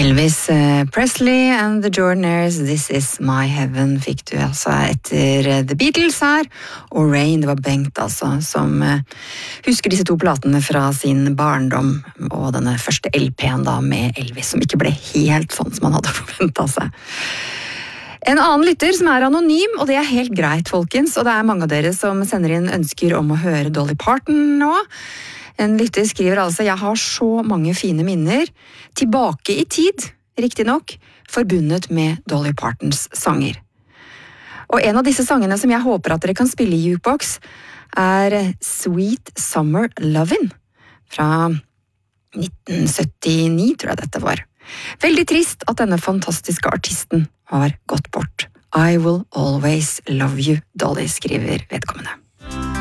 Elvis Presley and the Jordanaires, This Is My Heaven, fikk du altså etter The Beatles her, og Rain, det var Bengt altså, som husker disse to platene fra sin barndom, og denne første LP-en da med Elvis, som ikke ble helt sånn som man hadde forventet seg. En annen lytter som anonym, og det helt greit, folkens, og det mange av dere som sender inn ønsker om å høre Dolly Parton nå. En lytter skriver altså, jeg har så mange fine minner, tilbake i tid, riktig nok, forbundet med Dolly Partons sanger. Og en av disse sangene som jeg håper at dere kan spille i Jukebox, Sweet Summer Lovin', fra 1979, tror jeg dette var. Veldig trist at denne fantastiske artisten har gått bort. I will always love you, Dolly, skriver vedkommende.